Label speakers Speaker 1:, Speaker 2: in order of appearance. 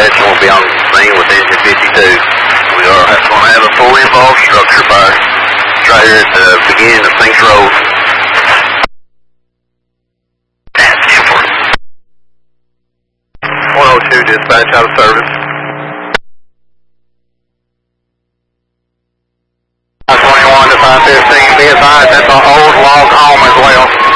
Speaker 1: dispatch will be on scene with engine 52. We are going to have a fully involved structure fire right here at the beginning of Spinks Road. 102 dispatch out of service. 21 to 515, be advised that's an old log home as well.